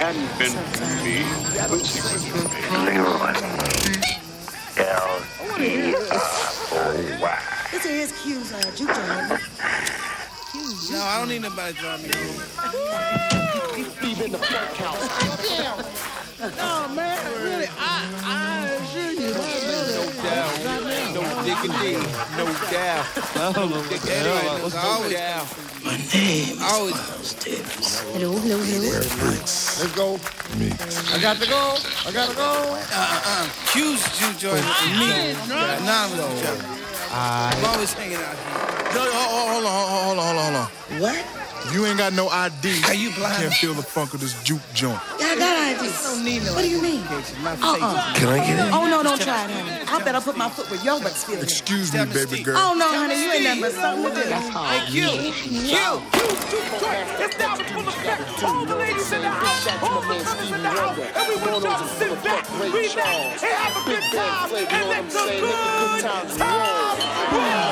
And me, what secret you made? Leroy. L-E-R-O-Y. This is Q's juke joint. No, I don't need nobody to drive me home. Steve in the funk house. No, man, really, I assure you, no doubt. No diggity, no doubt. No doubt. My name is Always. Hello. Let's go. I got to go. Q's juke joint and me. Anonymous juke. I'm always hanging out here. No, hold on. What? You ain't got no ID. How you blind? Can't feel the funk of this juke joint. Yeah, I got ID. Don't need no What do you mean? My face. Can I get in? Oh, no, don't try it, honey. I better put my foot where your butt's feeling. Excuse me, baby girl. Oh, no, honey, you ain't nothing but something to do. Hey, Q. It's now full effect. All the ladies in the house, all the fellas in the house, and we want y'all to sit back, relax, and have a good time, and let the good times roll.